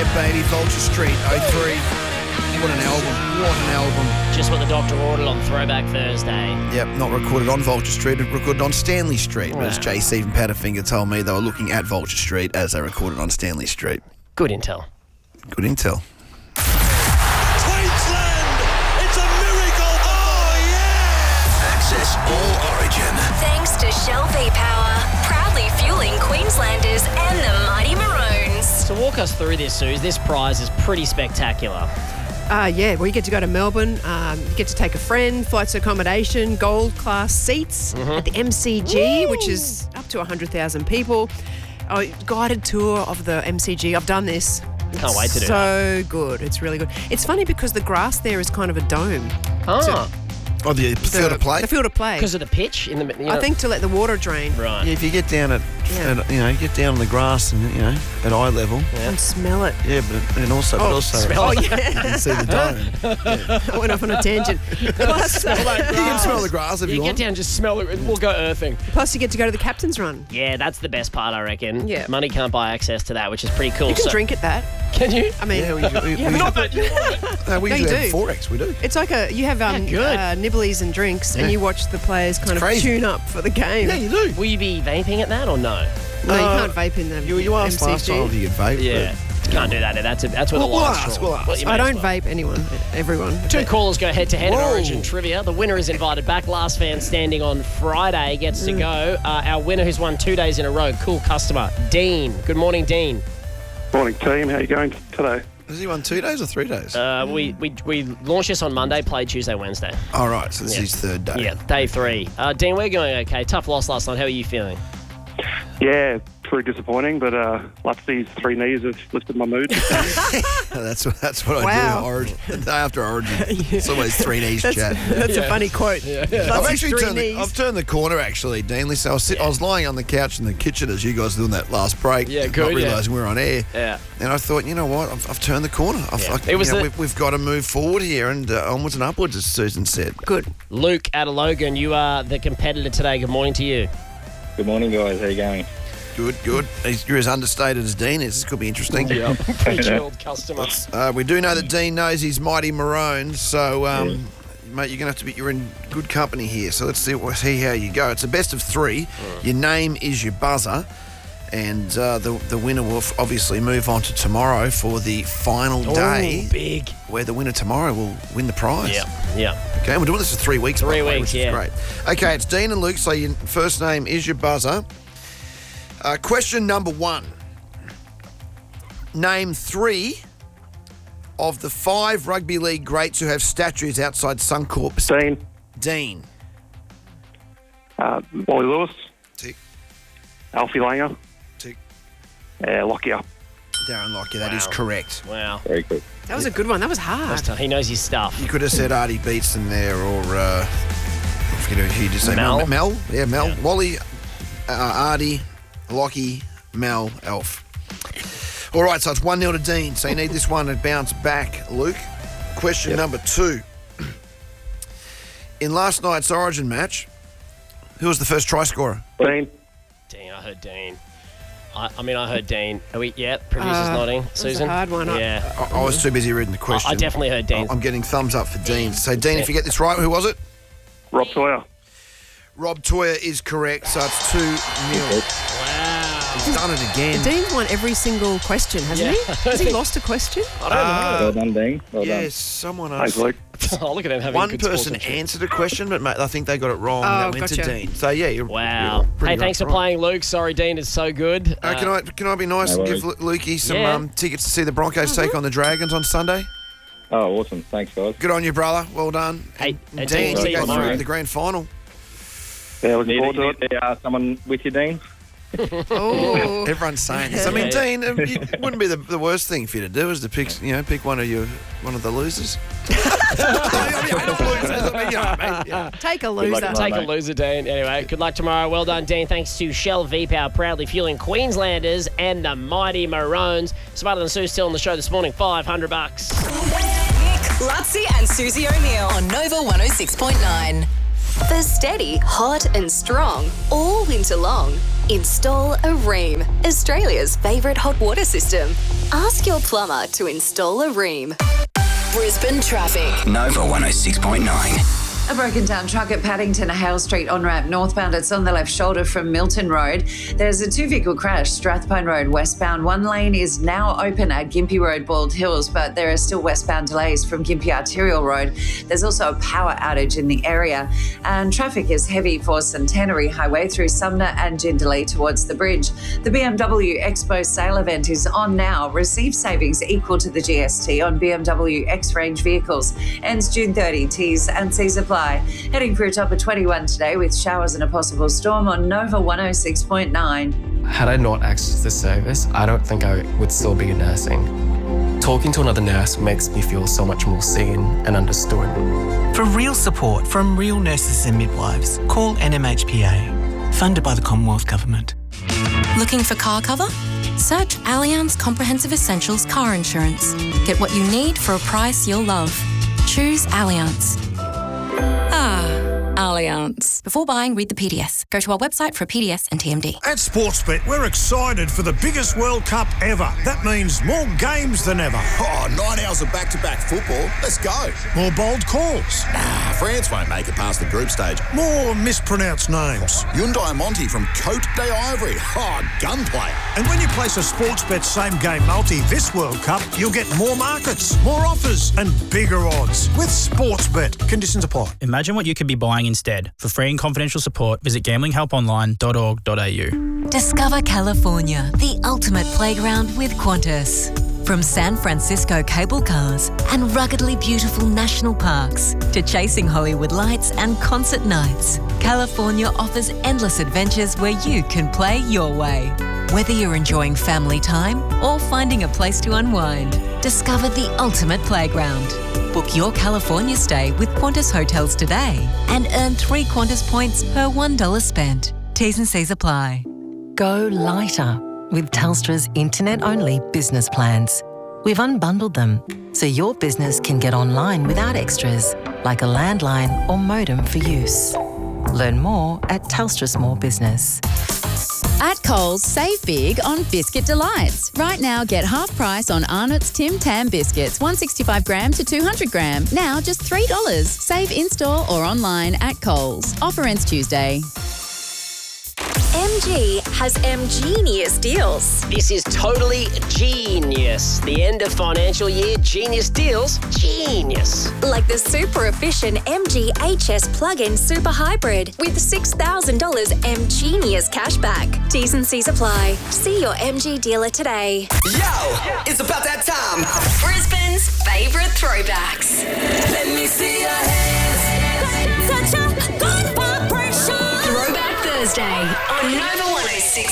Yeah, baby, Vulture Street, 03. What an album. Just what the doctor ordered on Throwback Thursday. Yep, not recorded on Vulture Street, it recorded on Stanley Street. But as JC and Powderfinger told me, they were looking at Vulture Street as they recorded on Stanley Street. Good intel. Good intel. Queensland! It's a miracle! Oh, yeah! Access all Origin. Thanks to Shell V-Power, proudly fueling Queenslanders and the Mighty Maroons. So walk us through this, Suze. This prize is pretty spectacular. Yeah, well, you get to go to Melbourne, you get to take a friend, flights to accommodation, gold class seats at the MCG, which is up to 100,000 people. Guided tour of the MCG. I've done this. Can't wait to do that. So good. It's really good. It's funny because the grass there is kind of a dome. Oh, the field of play? The field of play. Because of the pitch? I think to let the water drain. Right. Yeah, if you get down you get down on the grass and, at eye level. And smell it. Yeah, but also smell it. you can see the dome. I went off on a tangent. Plus, You can smell the grass if you You want. get down, just smell it, and we'll go earthing. plus you get to go to the captain's run. Yeah, that's the best part, I reckon. Yeah. Money can't buy access to that, which is pretty cool. You can drink at that. Can you? I mean, Yeah, we Not that you want it. we No, usually you have do. 4X, we do. it's like you have good. nibblies and drinks, and you watch the players kind of crazy. tune up for the game. Yeah, you do. Will you be vaping at that or no? No, you can't vape in the You asked last time if MCG. you could vape. Yeah. Can't do that. That's where the We'll line's ask, drawn. we'll ask. Well, you I may as don't well. vape everyone. Two callers go head-to-head at Whoa. Origin Trivia. The winner is invited back. Last fan standing on Friday gets to go. Our winner who's won 2 days in a row, cool customer, Dean. Good morning, Dean. Morning, team. How you going today? Has he won 2 days or 3 days? We launched this on Monday, played Tuesday, Wednesday. All right, so this is his third day. Yeah, day 3. Dean, we're going okay. Tough loss last night. How are you feeling? Yeah, pretty disappointing, but Lutzie's 3 knees have lifted my mood. That's what I Wow. do. Origin. The day after Origin, it's always 3 knees chat. That's a funny quote. I've actually turned the corner actually, Dean. Listen, I was lying on the couch in the kitchen as you guys were doing that last break. Yeah, good, Not realising we were on air. Yeah. And I thought, you know what? I've turned the corner. We've got to move forward here and onwards and upwards, as Susan said. Good. Luke out of Logan, you are the competitor today. Good morning to you. Good morning, guys. How you going? Good. You're as understated as Dean is. This could be interesting. Yeah, pretty chilled customer. We do know that Dean knows his Mighty Maroons, so mate, you're going to you're in good company here. So let's see how you go. It's a best of 3. Your name is your buzzer, and the winner will obviously move on to tomorrow for the final day, big. where the winner tomorrow will win the prize. Yeah. Okay, we're doing this for 3 weeks. by 3 the way, weeks, which is great. Okay, it's Dean and Luke. So your first name is your buzzer. Question number 1. Name 3 of the 5 rugby league greats who have statues outside Suncorp. Dean, Dean. Wally Lewis, Tick. Alfie Langer, Tick. Lockyer. Darren Lockyer, that is correct. Wow. Very good. That was a good one. That was hard. He knows his stuff. You could have said Artie Beetson there, or I forget who you just say. Mel? Mel? Yeah, Mel. Yeah. Wally, Artie, Lockie, Mel, Elf. All right, so it's 1-0 to Dean. So you need this one to bounce back, Luke. Question number 2. In last night's Origin match, who was the first try scorer? Dean, I heard Dean. I heard Dean. Are we? Yeah, producer's nodding. was a Susan? hard one. Yeah. I was too busy reading the question. I definitely heard Dean. I'm getting thumbs up for Dean. So, Dean, if you get this right, who was it? Rob Sawyer. Rob Toyer is correct, so it's 2-0. Wow. He's done it again. Dean's won every single question, hasn't he? Has he lost a question? I don't know. Well done, Dean. Well done. Yes, someone Thanks, else. Luke. Oh, look at him having One good person sportsmanship. answered a question, but mate, I think they got it wrong. Oh, and that went to gotcha. Dean. So yeah, you're Wow. you're pretty Hey, thanks for right. playing, Luke. Sorry, Dean is so good. Can I be nice No and give worries. Lukey some Yeah. tickets to see the Broncos take on the Dragons on Sunday? Oh, awesome. Thanks, guys. Good on you, brother. Well done. Hey, And Dean, Dean, see you you go through tomorrow. to the grand final. Yeah, looking Need, forward to it. someone with you, Dean? Oh. Everyone's saying this. I mean, Yeah. Dean, it wouldn't be the worst thing for you to do is to pick one of the losers. Take a luck, loser. mate. Take a loser, Dean. Anyway, good luck tomorrow. Well done, Dean. Thanks to Shell V-Power, proudly fueling Queenslanders and the Mighty Maroons. Smarter Than Sue still on the show this morning. $500. Nick, Lutzi and Susie O'Neill on Nova 106.9. For steady, hot and strong, all winter long, install a Rheem, Australia's favourite hot water system. Ask your plumber to install a Rheem. Brisbane traffic. Nova 106.9. A broken down truck at Paddington Hale Street on-ramp northbound. It's on the left shoulder from Milton Road. There's a two-vehicle crash, Strathpine Road westbound. One lane is now open at Gympie Road, Bald Hills, but there are still westbound delays from Gympie Arterial Road. There's also a power outage in the area. And traffic is heavy for Centenary Highway through Sumner and Jindalee towards the bridge. The BMW Expo sale event is on now. Receive savings equal to the GST on BMW X-Range vehicles. Ends June 30. T's and C's apply. Heading for a top of 21 today with showers and a possible storm on Nova 106.9. Had I not accessed this service, I don't think I would still be nursing. Talking to another nurse makes me feel so much more seen and understood. For real support from real nurses and midwives, call NMHPA. Funded by the Commonwealth Government. Looking for car cover? Search Allianz Comprehensive Essentials Car Insurance. Get what you need for a price you'll love. Choose Allianz. Allianz. Before buying, read the PDS. Go to our website for a PDS and TMD. At Sportsbet, we're excited for the biggest World Cup ever. That means more games than ever. 9 hours of back-to-back football. Let's go. More bold calls. France won't make it past the group stage. More mispronounced names. Hyundai Monty from Cote d'Ivory. Gunplay. And when you place a Sportsbet same-game multi this World Cup, you'll get more markets, more offers and bigger odds. With Sportsbet. Conditions apply. Imagine what you could be buying instead. For free and confidential support, visit gamblinghelponline.org.au. Discover California, the ultimate playground with Qantas. From San Francisco cable cars and ruggedly beautiful national parks to chasing Hollywood lights and concert nights, California offers endless adventures where you can play your way. Whether you're enjoying family time or finding a place to unwind, discover the ultimate playground. Book your California stay with Qantas Hotels today and earn 3 Qantas points per $1 spent. T's and C's apply. Go lighter with Telstra's internet-only business plans. We've unbundled them so your business can get online without extras, like a landline or modem for use. Learn more at Telstra Small Business. At Coles, save big on Biscuit Delights. Right now, get half price on Arnott's Tim Tam biscuits, 165 gram to 200 gram. Now just $3. Save in-store or online at Coles. Offer ends Tuesday. MG has MGenius deals. This is totally genius. The end of financial year genius deals. Genius. Like the super efficient MG HS plug-in super hybrid with $6,000 MGenius cashback. T's and C's apply. See your MG dealer today. Yo, it's about that time. Brisbane's favourite throwbacks. Let me see your hands. Such a good vibration. Throwback Thursday on Nova 106.9.